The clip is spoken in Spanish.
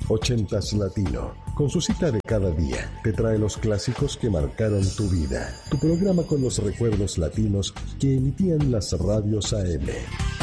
80s Latino, con su cita de cada día, te trae los clásicos que marcaron tu vida. Tu programa con los recuerdos latinos que emitían las radios AM.